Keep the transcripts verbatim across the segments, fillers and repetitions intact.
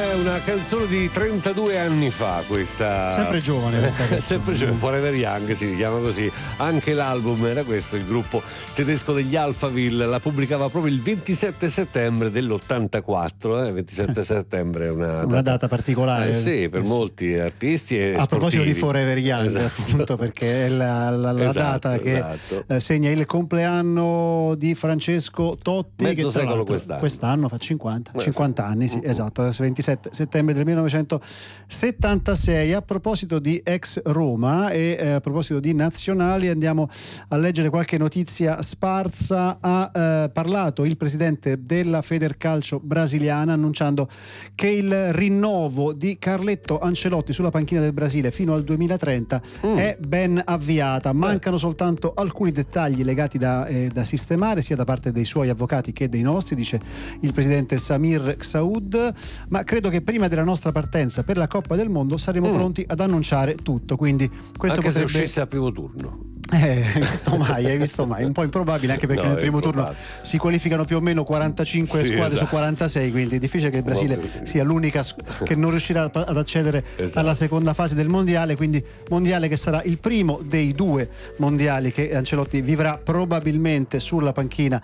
è una canzone di trentadue anni fa questa. Sempre giovane questa canzone. Sempre giovane, Forever Young si chiama così. Anche l'album era questo, il gruppo tedesco degli Alphaville la pubblicava proprio il ventisette settembre dell'ottantaquattro. Eh? ventisette settembre è una data, una data particolare. Eh sì, per eh molti sì. artisti e a sportivi. Proposito di Forever Young, esatto. appunto, perché è la, la, la esatto, data che esatto. eh, segna il compleanno di Francesco Totti, mezzo che secolo quest'anno. quest'anno fa cinquanta, eh, cinquanta sì. anni, sì, uh-huh. esatto, ventisette settembre del millenovecentosettantasei. A proposito di ex Roma e eh, a proposito di nazionali, andiamo a leggere qualche notizia sparsa. Ha eh, parlato il presidente della Federcalcio brasiliana annunciando che il rinnovo di Carletto Ancelotti sulla panchina del Brasile fino al duemilatrenta mm. è ben avviata. Mancano eh. soltanto alcuni dettagli legati da, eh, da sistemare sia da parte dei suoi avvocati che dei nostri, dice il presidente Samir Ksaoud, ma credo che prima della nostra partenza per la Coppa del Mondo saremo mm. pronti ad annunciare tutto, quindi questo anche potrebbe... se uscisse al primo turno. Eh, hai visto mai, hai visto mai, un po' improbabile, anche perché no, nel primo turno si qualificano più o meno quarantacinque sì, squadre esatto. su quarantasei, quindi è difficile che il Brasile sia l'unica che non riuscirà ad accedere esatto. alla seconda fase del mondiale, quindi mondiale che sarà il primo dei due mondiali che Ancelotti vivrà probabilmente sulla panchina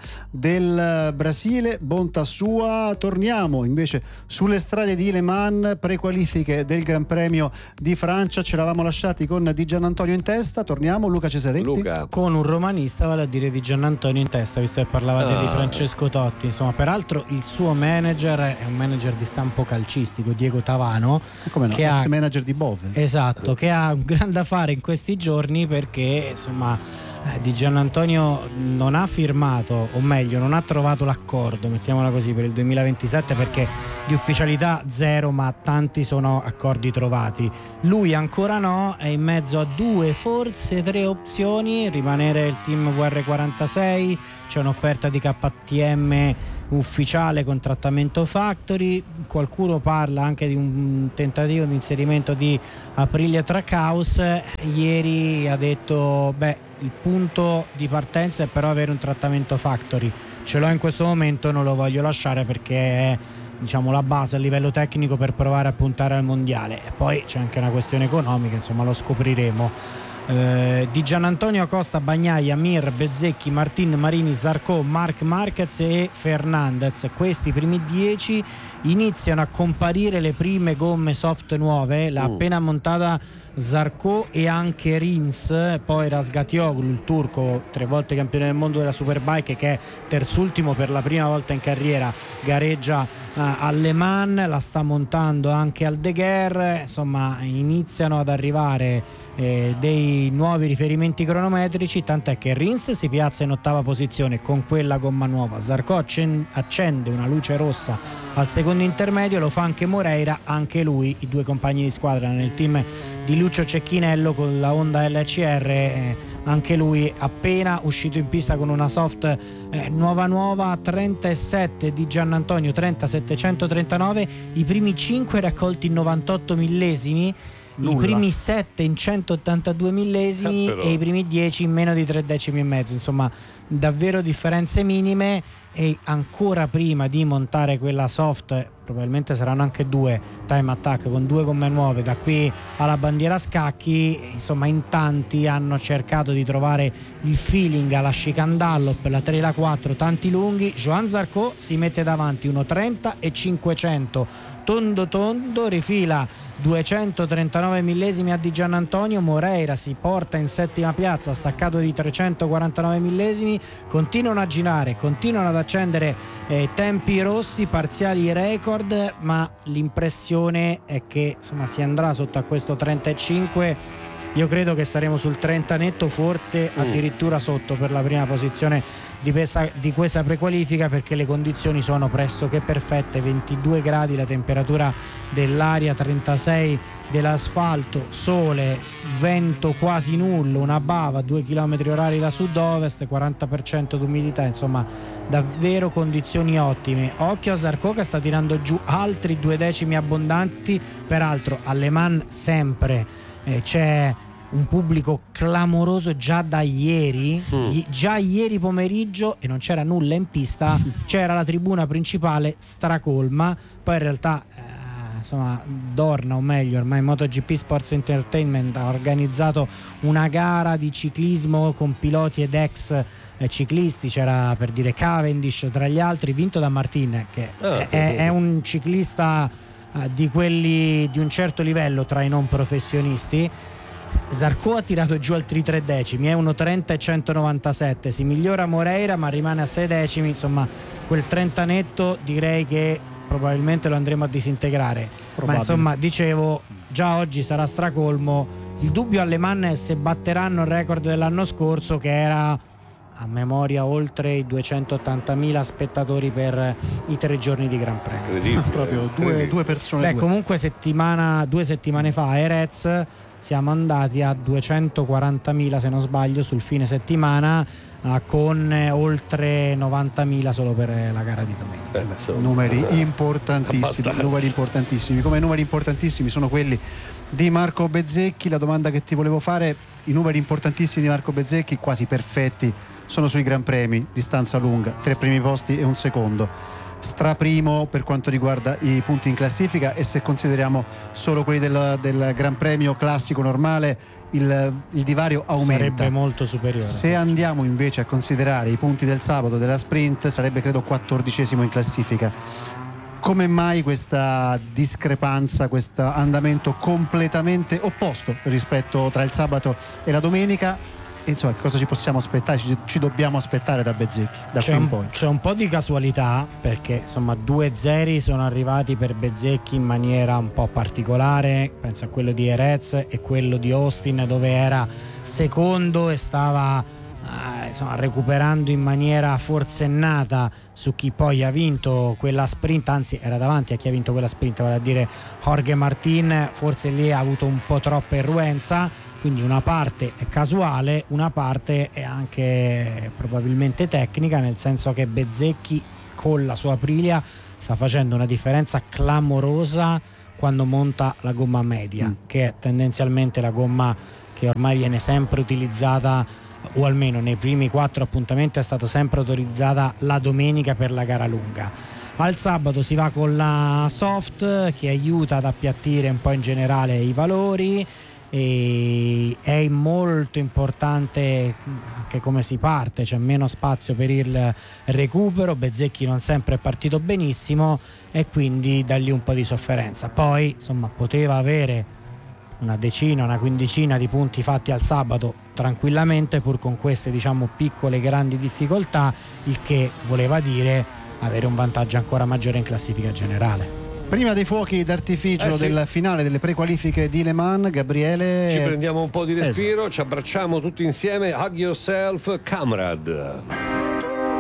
del Brasile. Bontà sua. Torniamo invece sulle strade di Le Mans, prequalifiche del Gran Premio di Francia, ce l'avamo lasciati con Di Giannantonio in testa, torniamo Luca Cesaretti. Luca. Con un romanista, vale a dire Di Giannantonio in testa, visto che parlavate ah. di Francesco Totti. Insomma, peraltro il suo manager è un manager di stampo calcistico, Diego Tavano, come no, che ex ha, manager di Bove. esatto, che ha un grande affare in questi giorni perché insomma Di Giannantonio non ha firmato, o meglio non ha trovato l'accordo, mettiamola così, per il duemilaventisette, perché di ufficialità zero, ma tanti sono accordi trovati. Lui ancora no, è in mezzo a due, forse tre opzioni: rimanere il team V R quarantasei, c'è un'offerta di K T M ufficiale con trattamento factory, qualcuno parla anche di un tentativo di inserimento di Aprilia Trackhouse. Ieri ha detto beh, il punto di partenza è però avere un trattamento factory, ce l'ho in questo momento, non lo voglio lasciare perché è, diciamo, la base a livello tecnico per provare a puntare al mondiale. E poi c'è anche una questione economica, insomma lo scopriremo. Eh, Di Giannantonio, Acosta, Bagnaia, Mir, Bezzecchi, Martin, Marini, Zarco, Marc Marquez e Fernandez. Questi primi dieci iniziano a comparire le prime gomme soft nuove, l'ha uh. appena montata Zarco e anche Rins, poi Razgatlioglu, il turco, tre volte campione del mondo della Superbike, che è terzultimo per la prima volta in carriera, gareggia uh, a Le Mans, la sta montando anche al De Guer. Insomma, iniziano ad arrivare Eh, dei nuovi riferimenti cronometrici, tant'è che Rins si piazza in ottava posizione con quella gomma nuova. Zarco accende, accende una luce rossa al secondo intermedio, lo fa anche Moreira, anche lui, i due compagni di squadra nel team di Lucio Cecchinello con la Honda L C R, eh, anche lui appena uscito in pista con una soft eh, nuova nuova. trentasette Di Giannantonio, trenta settecentotrentanove, i primi cinque raccolti in novantotto millesimi, Nulla. I primi sette in centottantadue millesimi sì, e i primi dieci in meno di tre decimi e mezzo, insomma davvero differenze minime. E ancora prima di montare quella soft, probabilmente saranno anche due time attack con due gomme nuove da qui alla bandiera a scacchi, insomma in tanti hanno cercato di trovare il feeling alla chicane Dunlop, la tre e la quattro, tanti lunghi. Joan Zarco si mette davanti uno trenta e cinquecento, tondo tondo, rifila duecentotrentanove millesimi a Di Giannantonio. Moreira si porta in settima piazza, staccato di trecentoquarantanove millesimi, continuano a girare, continuano ad accendere eh, tempi rossi, parziali record, ma l'impressione è che insomma si andrà sotto a questo trentacinque. Io credo che saremo sul trenta netto, forse addirittura sotto per la prima posizione di questa, di questa prequalifica, perché le condizioni sono pressoché perfette: ventidue gradi la temperatura dell'aria, trentasei dell'asfalto, sole, vento quasi nullo, una bava, due chilometri orari da sud-ovest, quaranta per cento d'umidità, insomma davvero condizioni ottime. Occhio a Zarco che sta tirando giù altri due decimi abbondanti, peraltro a Le Mans sempre eh, c'è un pubblico clamoroso già da ieri, mm. già ieri pomeriggio, e non c'era nulla in pista, c'era la tribuna principale stracolma, poi in realtà eh, insomma Dorna, o meglio ormai MotoGP Sports Entertainment, ha organizzato una gara di ciclismo con piloti ed ex eh, ciclisti. C'era, per dire, Cavendish tra gli altri, vinto da Martin, che ah, è, sì, è, sì. è un ciclista eh, di quelli di un certo livello tra i non professionisti. Zarco ha tirato giù altri tre decimi, è uno trenta e centonovantasette, si migliora Moreira ma rimane a sei decimi, insomma quel trenta netto direi che probabilmente lo andremo a disintegrare. Probabile. Ma insomma, dicevo, già oggi sarà stracolmo. Il dubbio alle Manne è se batteranno il record dell'anno scorso, che era a memoria oltre i duecentottantamila spettatori per i tre giorni di Gran Premio. Incredibile, Proprio due, incredibile. due persone. Beh, due. comunque settimana, due settimane fa a Jerez siamo andati a duecentoquarantamila, se non sbaglio, sul fine settimana, eh, con eh, oltre novantamila solo per eh, la gara di domenica. Eh, beh, insomma, Numeri eh, importantissimi, abbastanza. numeri importantissimi. Come numeri importantissimi sono quelli di Marco Bezzecchi. La domanda che ti volevo fare: i numeri importantissimi di Marco Bezzecchi, quasi perfetti, sono sui Gran Premi, distanza lunga, tre primi posti e un secondo. Straprimo per quanto riguarda i punti in classifica, e se consideriamo solo quelli del, del Gran Premio classico normale, il, il divario aumenta. Sarebbe molto superiore. Se andiamo invece a considerare i punti del sabato della sprint, sarebbe credo quattordicesimo in classifica. Come mai questa discrepanza, questo andamento completamente opposto rispetto tra il sabato e la domenica? E insomma, che cosa ci possiamo aspettare, ci, ci dobbiamo aspettare da Bezzecchi da C'è qui in un, poi? c'è un po' di casualità, perché insomma due zeri sono arrivati per Bezzecchi in maniera un po' particolare. Penso a quello di Jerez e quello di Austin, dove era secondo e stava eh, insomma recuperando in maniera forsennata su chi poi ha vinto quella sprint, anzi era davanti a chi ha vinto quella sprint, vale a dire Jorge Martin. Forse lì ha avuto un po' troppa irruenza. Quindi una parte è casuale, una parte è anche probabilmente tecnica, nel senso che Bezzecchi con la sua Aprilia sta facendo una differenza clamorosa quando monta la gomma media, mm. che è tendenzialmente la gomma che ormai viene sempre utilizzata, o almeno nei primi quattro appuntamenti è stata sempre autorizzata la domenica per la gara lunga. Al sabato si va con la soft, che aiuta ad appiattire un po' in generale i valori. E è molto importante anche come si parte, c'è meno spazio per il recupero. Bezzecchi non sempre è partito benissimo e quindi da lì un po' di sofferenza. Poi insomma poteva avere una decina, una quindicina di punti fatti al sabato tranquillamente, pur con queste diciamo piccole grandi difficoltà, il che voleva dire avere un vantaggio ancora maggiore in classifica generale. Prima dei fuochi d'artificio eh sì. del finale delle prequalifiche di Le Mans, Gabriele, ci prendiamo un po' di respiro, esatto. Ci abbracciamo tutti insieme. Hug yourself, Camrad.